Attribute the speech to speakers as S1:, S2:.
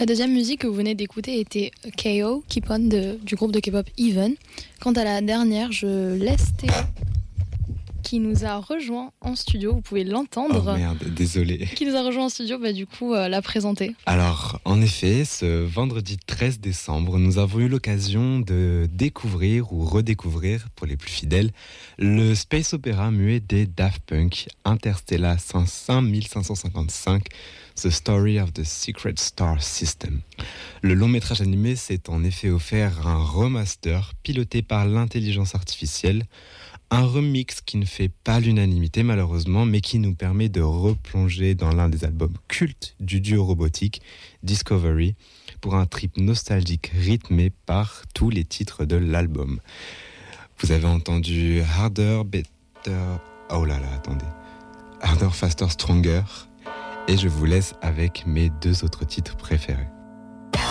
S1: La deuxième musique que vous venez d'écouter était KO, Keep On, du groupe de K-pop Even. Quant à la dernière, je laisse Théo, qui nous a rejoint en studio, vous pouvez l'entendre.
S2: Oh merde, désolé.
S1: Qui nous a rejoint en studio, du coup, la présenter.
S2: Alors, en effet, ce vendredi 13 décembre, nous avons eu l'occasion de découvrir ou redécouvrir, pour les plus fidèles, le space opéra muet des Daft Punk, Interstellar 5555, The Story of the Secret Star System. Le long métrage animé s'est en effet offert un remaster piloté par l'intelligence artificielle, un remix qui ne fait pas l'unanimité malheureusement, mais qui nous permet de replonger dans l'un des albums cultes du duo robotique, Discovery, pour un trip nostalgique rythmé par tous les titres de l'album. Vous avez entendu Harder, Better... Oh là là, attendez. Harder, Faster, Stronger. Et je vous laisse avec mes deux autres titres préférés.